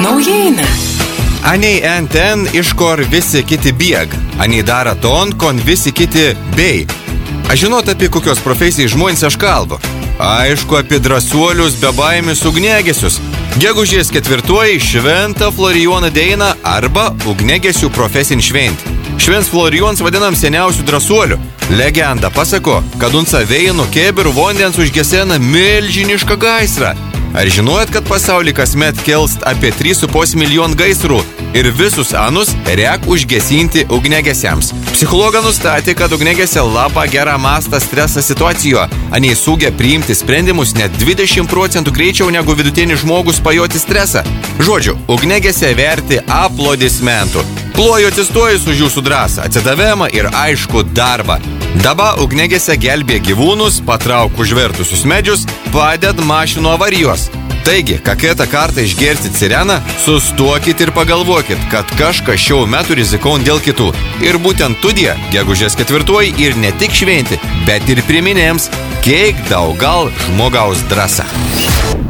naujiena. Anei enten iškor visi kiti bieg, anei dara ton, kon visi kiti bei. Aš žinot, apie kokios profesijai žmonės aš kalbu. Aišku, apie drąsuolius, bebaimius, ugnegesius. Gegužės 4 šventą Florijoną Deina arba ugnegesių profesinį šventį. Švents Florijons vadinam seniausių drąsuolių. Legenda pasako, kad unca vėjų kėbirų vandens užgesena milžinišką gaisrą. Ar žinojat, kad pasaulį kasmet kelst apie 3,5 milijonų gaisrų ir visus anus reik užgesinti ugnegesiams? Psichologa nustatė, kad ugnegesė labai gerą mastą stresą situacijoje, anei sugia priimti sprendimus net 20% greičiau negu vidutinis žmogus pajoti stresą. Žodžiu, ugnegesė verti aplodismentų. Ploju atsistojus už jūsų drąsą, atsidavimą ir aišku darbą. Dabar ugnegesė gelbė gyvūnus, patrauk užvertusius medžius, paded mašinų avarijos. Taigi, kaketą kartą išgersit sireną, sustokit ir pagalvokit, kad kažkas šiau metų rizikaun dėl kitų. Ir būtent tudie, gegužės 4 ir ne tik šventi, bet ir priminėms, kiek daugal žmogaus drąsa.